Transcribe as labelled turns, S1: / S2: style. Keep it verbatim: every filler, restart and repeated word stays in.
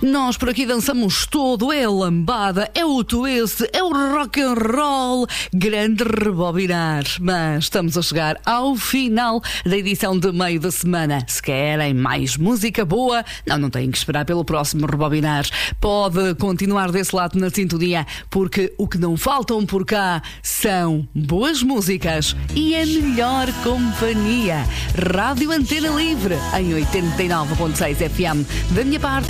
S1: Nós por aqui dançamos todo, é a lambada, é o twist, é o rock and roll, grande rebobinar. Mas estamos a chegar ao final da edição de meio da semana. Se querem mais música boa, não, não têm que esperar pelo próximo rebobinar. Pode continuar desse lado na sintonia, porque o que não faltam por cá são boas músicas e a melhor companhia. Rádio Antena Livre em oitenta e nove ponto seis F M. Da minha parte,